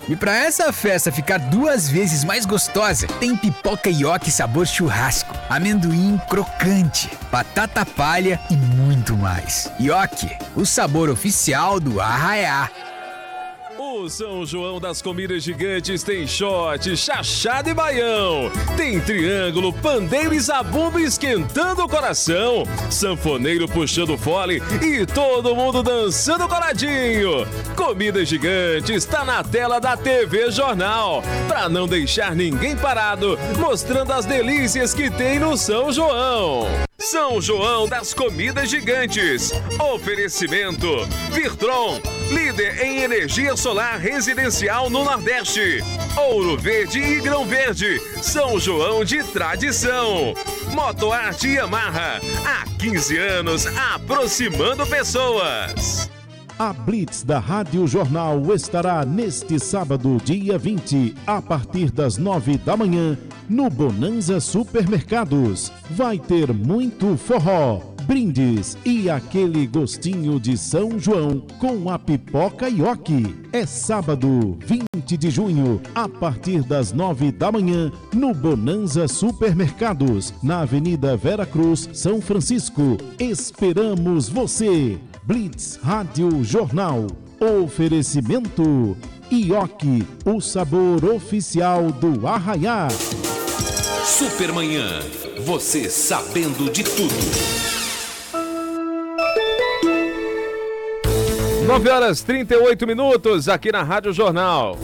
E para essa festa ficar 2 vezes mais gostosa, tem pipoca Yoki sabor churrasco, amendoim crocante, batata palha e muito mais. Yoki, o sabor oficial do Arraiá. O São João das Comidas Gigantes tem shot, chachado e baião. Tem triângulo, pandeiro e zabumba esquentando o coração. Sanfoneiro puxando fole e todo mundo dançando coladinho. Comidas Gigantes tá na tela da TV Jornal. Pra não deixar ninguém parado, mostrando as delícias que tem no São João. São João das Comidas Gigantes. Oferecimento Virtron, líder em energia solar residencial no Nordeste. Ouro Verde e Grão Verde, São João de tradição. Motoarte Yamaha, há 15 anos aproximando pessoas. A Blitz da Rádio Jornal estará neste sábado, dia 20, a partir das 9 da manhã, no Bonanza Supermercados. Vai ter muito forró, brindes e aquele gostinho de São João com a pipoca Yoki. É sábado, 20 de junho, a partir das 9 da manhã, no Bonanza Supermercados, na Avenida Vera Cruz, São Francisco. Esperamos você! Blitz Rádio Jornal. Oferecimento Yoki, o sabor oficial do Arraiá. Supermanhã, você sabendo de tudo. 9h38 aqui na Rádio Jornal.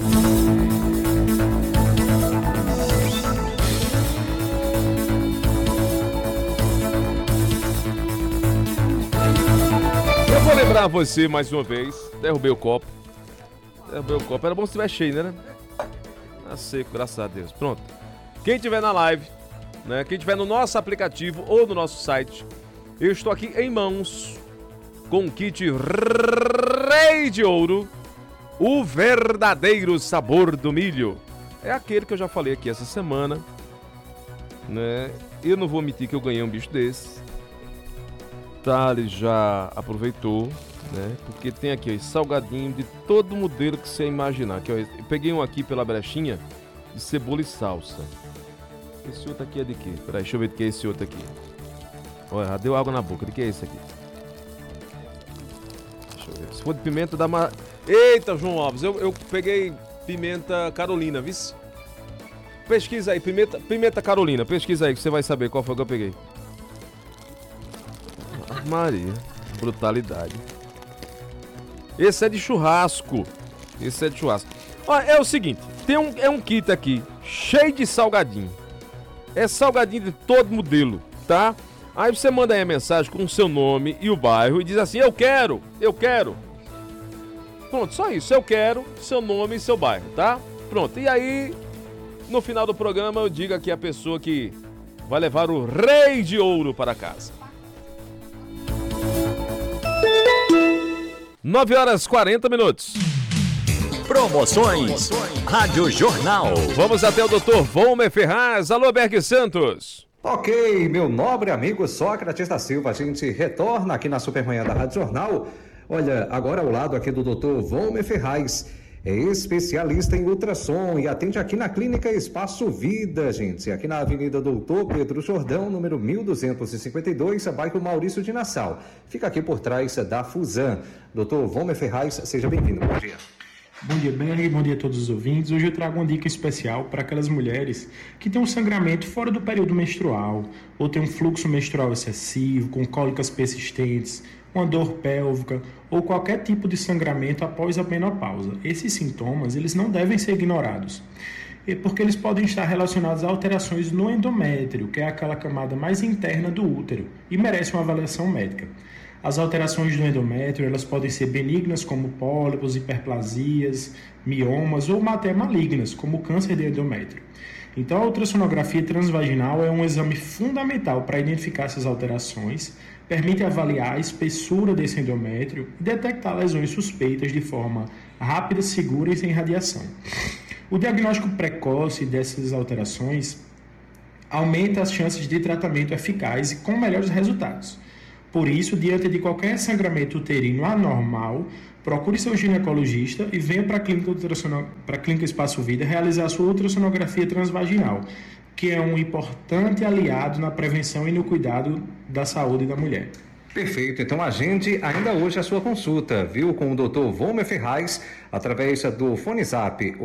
Eu vou lembrar você mais uma vez. Derrubei o copo. Era bom se tivesse cheio, né? Tá seco, graças a Deus. Pronto. Quem tiver na live, né? Quem tiver no nosso aplicativo ou no nosso site, eu estou aqui em mãos com o kit Rei de Ouro, o verdadeiro sabor do milho. É aquele que eu já falei aqui essa semana, né? Eu não vou omitir que eu ganhei um bicho desse. Thales já aproveitou, né? Porque tem aqui, ó, salgadinho de todo modelo que você imaginar. Aqui, ó, eu peguei um aqui pela brechinha de cebola e salsa. Esse outro aqui é de quê? Peraí, deixa eu ver de que é esse outro aqui. Olha, já deu água na boca. De que é esse aqui? Deixa eu ver. Se for de pimenta, dá uma... Eita, João Alves, eu peguei pimenta Carolina, viu? Pesquisa aí, pimenta Carolina. Pesquisa aí que você vai saber qual foi que eu peguei. Maria, brutalidade. Esse é de churrasco. Olha, é o seguinte, é um kit aqui, cheio de salgadinho. É salgadinho de todo modelo, tá? Aí você manda aí a mensagem com o seu nome e o bairro e diz assim, eu quero. Pronto, só isso, eu quero, seu nome e seu bairro, tá? Pronto, e aí, no final do programa eu digo aqui a pessoa que vai levar o Rei de Ouro para casa. 9h40. Promoções Rádio Jornal. Vamos até o Dr. Volmer Ferraz. Alô, Berg Santos. Ok, meu nobre amigo Sócrates da Silva, a gente retorna aqui na Supermanhã da Rádio Jornal. Olha, agora ao lado aqui do Dr. Volmer Ferraz, é especialista em ultrassom e atende aqui na Clínica Espaço Vida, gente, aqui na Avenida Doutor Pedro Jordão, número 1252, bairro Maurício de Nassau. Fica aqui por trás da Fusan. Dr. Volmer Ferraz, seja bem-vindo. Bom dia. Bom dia, Berg. Bom dia a todos os ouvintes. Hoje eu trago uma dica especial para aquelas mulheres que têm um sangramento fora do período menstrual ou têm um fluxo menstrual excessivo, com cólicas persistentes, uma dor pélvica ou qualquer tipo de sangramento após a menopausa. Esses sintomas, eles não devem ser ignorados, porque eles podem estar relacionados a alterações no endométrio, que é aquela camada mais interna do útero, e merece uma avaliação médica. As alterações do endométrio, elas podem ser benignas, como pólipos, hiperplasias, miomas, ou até malignas, como câncer de endométrio. Então, a ultrassonografia transvaginal é um exame fundamental para identificar essas alterações, permite avaliar a espessura desse endométrio e detectar lesões suspeitas de forma rápida, segura e sem radiação. O diagnóstico precoce dessas alterações aumenta as chances de tratamento eficaz e com melhores resultados. Por isso, diante de qualquer sangramento uterino anormal, procure seu ginecologista e venha para a Clínica Espaço Vida realizar a sua ultrassonografia transvaginal, que é um importante aliado na prevenção e no cuidado da saúde da mulher. Perfeito, então agende ainda hoje a sua consulta, viu, com o Dr. Volmer Ferraz, através do Fone Zap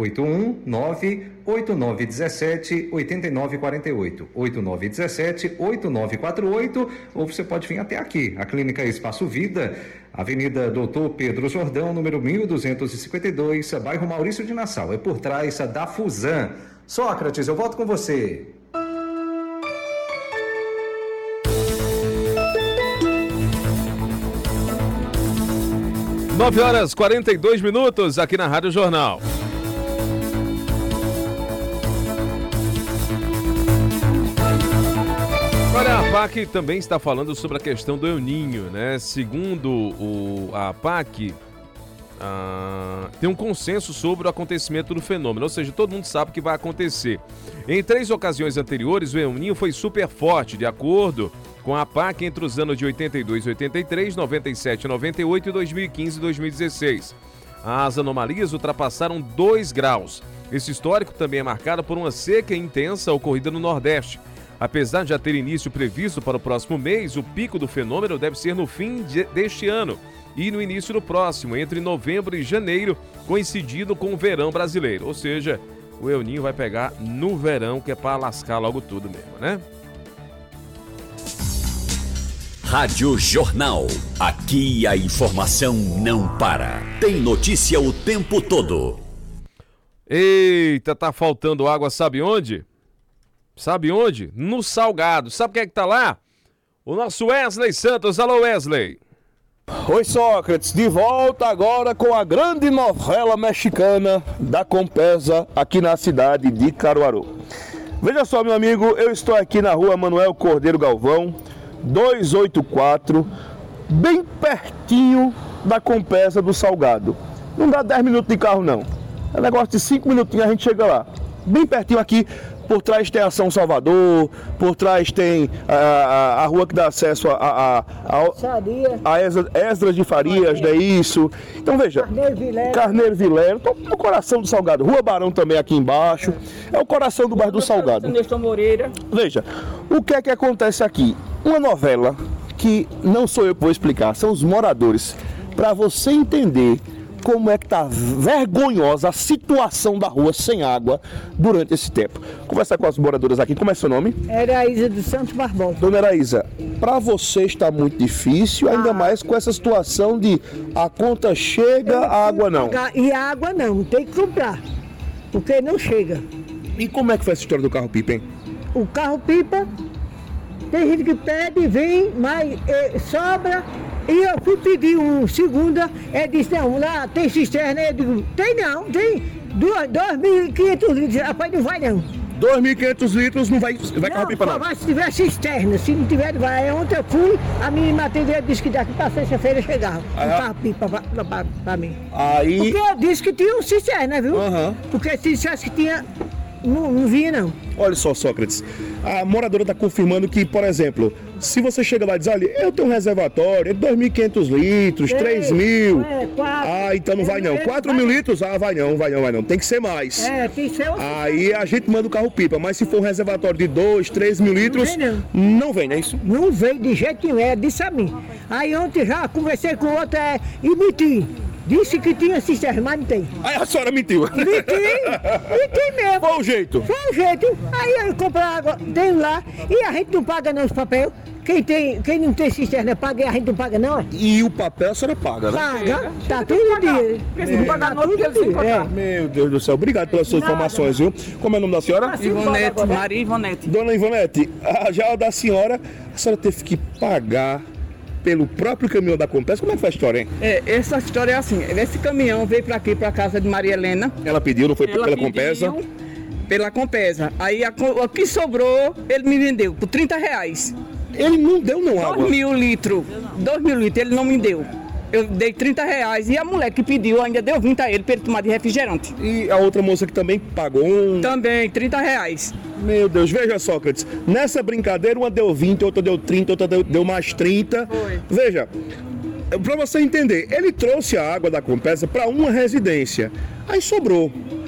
819-8917-8948, 8917-8948, ou você pode vir até aqui, a Clínica Espaço Vida, Avenida Doutor Pedro Jordão, número 1252, bairro Maurício de Nassau, é por trás da Fusan. Sócrates, eu volto com você. 9h42 aqui na Rádio Jornal. Olha, a APAC também está falando sobre a questão do El Niño, né? Segundo a APAC, tem um consenso sobre o acontecimento do fenômeno, ou seja, todo mundo sabe o que vai acontecer. Em 3 ocasiões anteriores, o El Niño foi super forte, de acordo com a APAC, entre os anos de 82 e 83, 97 e 98 e 2015 e 2016. As anomalias ultrapassaram 2 graus. Esse histórico também é marcado por uma seca intensa ocorrida no Nordeste. Apesar de já ter início previsto para o próximo mês, o pico do fenômeno deve ser no fim deste ano e no início do próximo, entre novembro e janeiro, coincidindo com o verão brasileiro. Ou seja, o El Niño vai pegar no verão, que é para lascar logo tudo mesmo, né? Rádio Jornal. Aqui a informação não para. Tem notícia o tempo todo. Eita, tá faltando água, sabe onde? Sabe onde? No Salgado. Sabe quem é que tá lá? O nosso Wesley Santos. Alô, Wesley. Oi, Sócrates. De volta agora com a grande novela mexicana da Compesa aqui na cidade de Caruaru. Veja só, meu amigo, eu estou aqui na rua Manuel Cordeiro Galvão, 284, bem pertinho da Compesa do Salgado. Não dá 10 minutos de carro, não. É negócio de 5 minutinhos a gente chega lá. Bem pertinho aqui, por trás tem a São Salvador, por trás tem a rua que dá acesso a Esdras de Farias, não é isso? Então veja, Carneiro Vilela, no coração do Salgado. Rua Barão também aqui embaixo, é o coração do bairro do Salgado. Veja, o que é que acontece aqui? Uma novela que não sou eu que vou explicar, são os moradores. Para você entender como é que tá vergonhosa a situação da rua sem água durante esse tempo. Conversar com as moradoras aqui, como é seu nome? Eraísa dos Santos Barbosa. Dona Eraísa, para você está muito difícil, ainda mais com essa situação de a conta chega, a água não. E a água não, tem que comprar, porque não chega. E como é que foi essa história do carro-pipa, hein? O carro-pipa, tem gente que pede, vem, mas sobra. E eu fui pedir um segunda, ele disse, não, lá tem cisterna. Eu digo, tem não, tem 2.500 litros, rapaz, não vai não. 2.500 litros não vai carro-pipa não? Vai se tiver cisterna, se não tiver, vai. Ontem eu fui, a minha matéria disse que daqui para sexta-feira chegava um carro-pipa para mim. Aí... Porque eu disse que tinha um cisterna, viu? Porque se dissesse que tinha... Não vinha, não. Olha só, Sócrates, a moradora está confirmando que, por exemplo, se você chega lá e diz, olha, eu tenho um reservatório de 2.500 litros, 3.000. Então não vai não. 4.000 litros? Vai não. Tem que ser mais. Tem que ser. Aí a gente manda o carro-pipa, mas se for um reservatório de 2, 3.000 litros, não vem, não é isso? Não vem de jeito nenhum, disse a mim. Aí ontem já conversei com outra e menti. Disse que tinha cisterna, mas não tem. Aí a senhora mentiu. Menti mesmo. Foi o jeito. Aí eu compro água, tenho lá, e a gente não paga não os papel. Quem não tem cisterna paga e a gente não paga não. E o papel a senhora paga, né? Paga, tá tudo dia. Precisa pagar no outro dia. Meu Deus do céu, obrigado pelas suas informações, viu? Como é o nome da senhora? Ivonete, Maria Ivonete. Dona Ivonete, já da senhora, a senhora teve que pagar pelo próprio caminhão da Compesa. Como é que foi a história, hein? Essa história é assim, esse caminhão veio para aqui, para casa de Maria Helena. Ela pediu, não foi pela Compesa? Pela Compesa. Aí o que sobrou, ele me vendeu por R$30. Ele não deu não água? 2.000 litros, ele não me deu. Eu dei R$30 e a mulher que pediu ainda deu 20 a ele para ele tomar de refrigerante. E a outra moça que também pagou Também, R$30. Meu Deus, veja, Sócrates, nessa brincadeira uma deu 20, outra deu 30, outra deu mais 30. Foi. Veja, para você entender, ele trouxe a água da Compesa para uma residência, aí sobrou.